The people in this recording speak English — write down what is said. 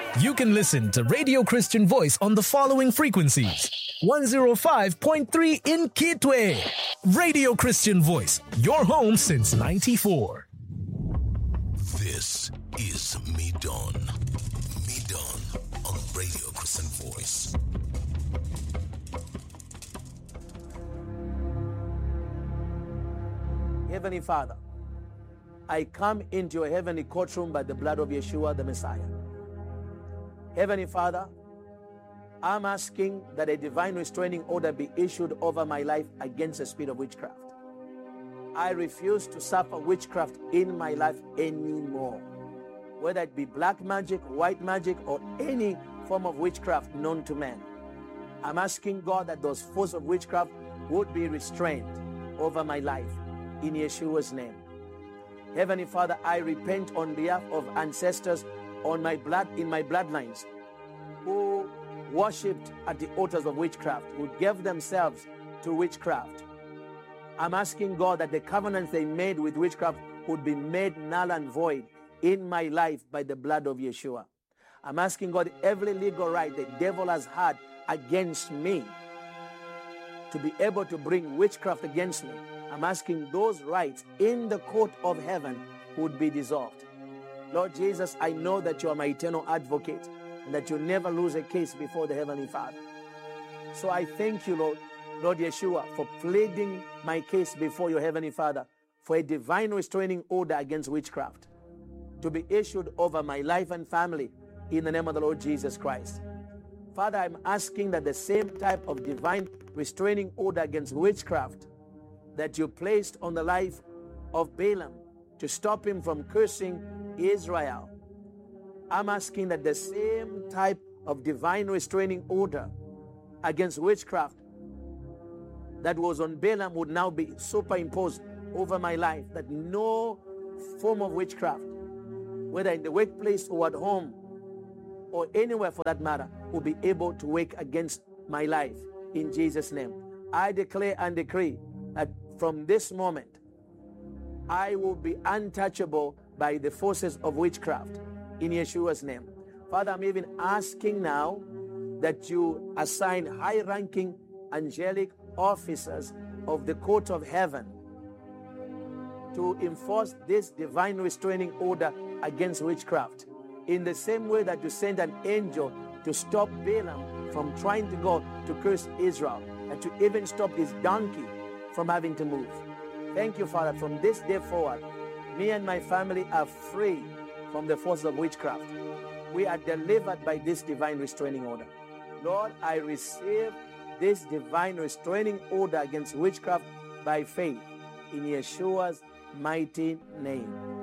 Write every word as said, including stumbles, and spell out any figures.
You can listen to Radio Christian Voice on the following frequencies. one oh five point three in Kitwe. Radio Christian Voice, your home since ninety-four. This is Me Dawn. Me Dawn on Radio Christian Voice. Heavenly Father, I come into your heavenly courtroom by the blood of Yeshua the Messiah. Heavenly Father, I'm asking that a divine restraining order be issued over my life against the spirit of witchcraft. I refuse to suffer witchcraft in my life anymore. Whether it be black magic, white magic, or any form of witchcraft known to man. I'm asking God that those forces of witchcraft would be restrained over my life in Yeshua's name. Heavenly Father, I repent on behalf of ancestors on my blood, in my bloodlines, who worshipped at the altars of witchcraft, who gave themselves to witchcraft. I'm asking God that the covenants they made with witchcraft would be made null and void in my life by the blood of Yeshua. I'm asking God every legal right the devil has had against me to be able to bring witchcraft against me. I'm asking those rights in the court of heaven would be dissolved. Lord Jesus, I know that you are my eternal advocate and that you never lose a case before the Heavenly Father. So I thank you, Lord, Lord Yeshua, for pleading my case before your Heavenly Father for a divine restraining order against witchcraft to be issued over my life and family in the name of the Lord Jesus Christ. Father, I'm asking that the same type of divine restraining order against witchcraft that you placed on the life of Balaam to stop him from cursing Israel, I'm asking that the same type of divine restraining order against witchcraft that was on Balaam would now be superimposed over my life, that no form of witchcraft, whether in the workplace or at home or anywhere for that matter, will be able to work against my life in Jesus' name. I declare and decree that from this moment, I will be untouchable by the forces of witchcraft in Yeshua's name. Father, I'm even asking now that you assign high-ranking angelic officers of the court of heaven to enforce this divine restraining order against witchcraft, in the same way that you sent an angel to stop Balaam from trying to go to curse Israel, and to even stop his donkey from having to move. Thank you, Father. From this day forward, me and my family are free from the forces of witchcraft. We are delivered by this divine restraining order. Lord, I receive this divine restraining order against witchcraft by faith in Yeshua's mighty name.